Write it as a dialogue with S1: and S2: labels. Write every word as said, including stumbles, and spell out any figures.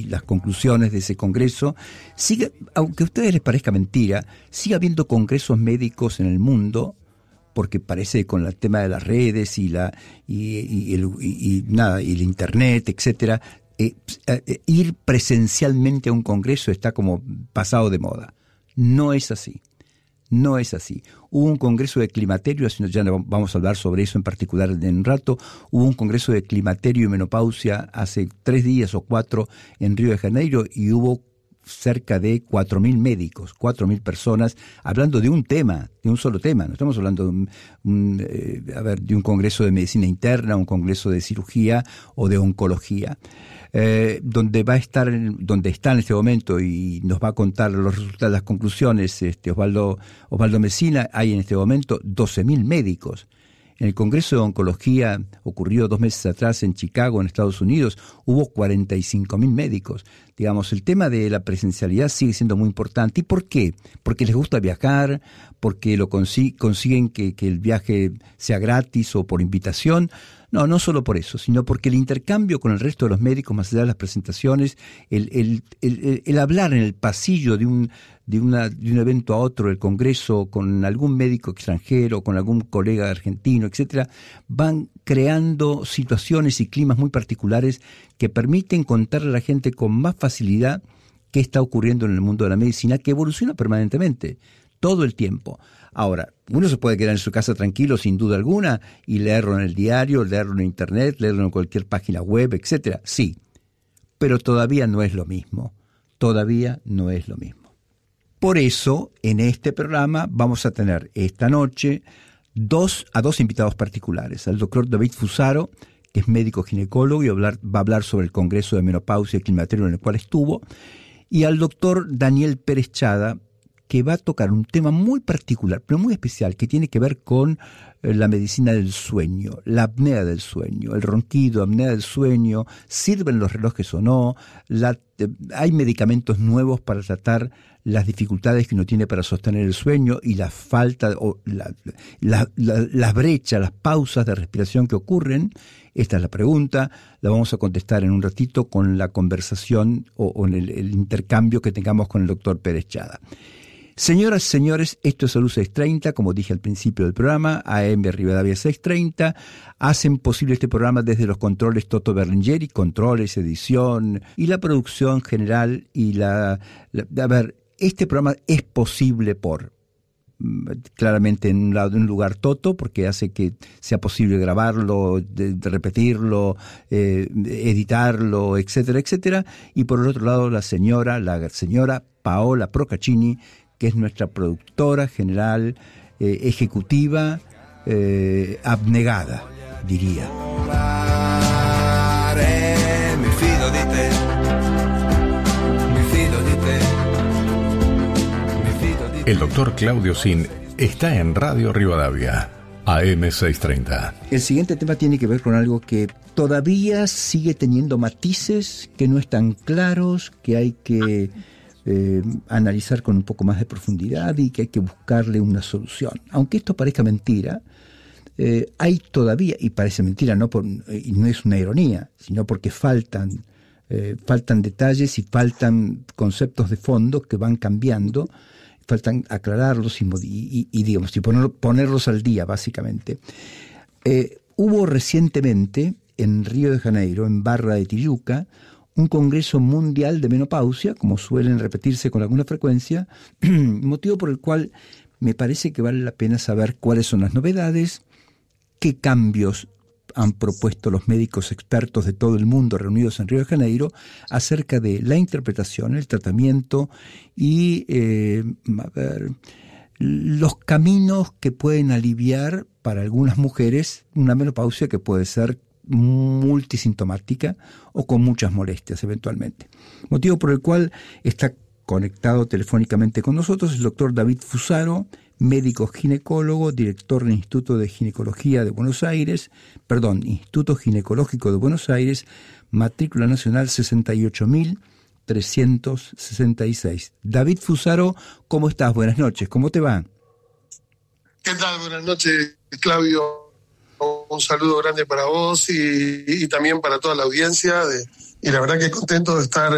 S1: las conclusiones de ese congreso. Sigue, aunque a ustedes les parezca mentira, sigue habiendo congresos médicos en el mundo, porque parece con el tema de las redes y la y, y, el, y, y nada y el internet, etcétera, eh, eh, ir presencialmente a un congreso está como pasado de moda. No es así. No es así. Hubo un congreso de climaterio, ya vamos a hablar sobre eso en particular en un rato. Hubo un congreso de climaterio y menopausia hace tres días o cuatro en Río de Janeiro y hubo cerca de cuatro mil médicos, cuatro mil personas, hablando de un tema, de un solo tema. No estamos hablando de un, un, eh, a ver, de un congreso de medicina interna, un congreso de cirugía o de oncología. Eh, donde va a estar, donde está en este momento y nos va a contar los resultados, las conclusiones, este Osvaldo, Osvaldo Mesina. Hay en este momento doce mil médicos. En el Congreso de Oncología, ocurrió dos meses atrás en Chicago, en Estados Unidos, hubo cuarenta y cinco mil médicos. Digamos, el tema de la presencialidad sigue siendo muy importante. ¿Y por qué? Porque les gusta viajar, porque lo consi- consiguen que, que el viaje sea gratis o por invitación. No, no solo por eso, sino porque el intercambio con el resto de los médicos, más allá de las presentaciones, el, el, el, el hablar en el pasillo de un, de, una, de un evento a otro, del Congreso, con algún médico extranjero, con algún colega argentino, etcétera, van creando situaciones y climas muy particulares que permiten contarle a la gente con más facilidad qué está ocurriendo en el mundo de la medicina, que evoluciona permanentemente, todo el tiempo. Ahora, uno se puede quedar en su casa tranquilo, sin duda alguna, y leerlo en el diario, leerlo en internet, leerlo en cualquier página web, etcétera. Sí, pero todavía no es lo mismo. Todavía no es lo mismo. Por eso, en este programa vamos a tener esta noche dos, a dos invitados particulares. Al doctor David Fusaro, que es médico ginecólogo y hablar, va a hablar sobre el Congreso de Menopausia y Climaterio en el cual estuvo, y al doctor Daniel Pérez Chada, que va a tocar un tema muy particular, pero muy especial, que tiene que ver con eh, la medicina del sueño, la apnea del sueño, el ronquido, apnea del sueño, sirven los relojes o no, la, eh, hay medicamentos nuevos para tratar las dificultades que uno tiene para sostener el sueño y la falta, o la, la, la, las brechas, las pausas de respiración que ocurren. Esta es la pregunta, la vamos a contestar en un ratito con la conversación o, o en el, el intercambio que tengamos con el doctor Pérez Chada. Señoras y señores, esto es Salud seiscientos treinta, como dije al principio del programa, A M Rivadavia seiscientos treinta, hacen posible este programa desde los controles Toto Berlingeri, controles, edición y la producción general y la, la... A ver, este programa es posible por, claramente en un, lado, en un lugar Toto, porque hace que sea posible grabarlo, de, de repetirlo, eh, editarlo, etcétera, etcétera, y por el otro lado la señora, la señora Paola Procaccini, que es nuestra productora general, eh, ejecutiva, eh, abnegada, diría.
S2: El doctor Claudio Sin está en Radio Rivadavia, A M seiscientos treinta.
S1: El siguiente tema tiene que ver con algo que todavía sigue teniendo matices, que no están claros, que hay que Eh, analizar con un poco más de profundidad y que hay que buscarle una solución. Aunque esto parezca mentira, eh, hay todavía, y parece mentira, no por, y no es una ironía, sino porque faltan, eh, faltan detalles y faltan conceptos de fondo que van cambiando, faltan aclararlos y, y, y digamos, y poner, ponerlos al día, básicamente. Eh, hubo recientemente en Río de Janeiro, en Barra de Tijuca, un congreso mundial de menopausia, como suelen repetirse con alguna frecuencia, motivo por el cual me parece que vale la pena saber cuáles son las novedades, qué cambios han propuesto los médicos expertos de todo el mundo reunidos en Río de Janeiro acerca de la interpretación, el tratamiento y eh, a ver, los caminos que pueden aliviar para algunas mujeres una menopausia que puede ser multisintomática o con muchas molestias eventualmente. Motivo por el cual está conectado telefónicamente con nosotros el doctor David Fusaro, médico ginecólogo, director del Instituto de Ginecología de Buenos Aires, perdón, Instituto Ginecológico de Buenos Aires, matrícula nacional sesenta y ocho mil trescientos sesenta y seis. David Fusaro, ¿cómo estás? Buenas noches, ¿cómo te va?
S3: ¿Qué tal? Buenas noches, Claudio. Un saludo grande para vos y, y también para toda la audiencia. De, y la verdad que contento de estar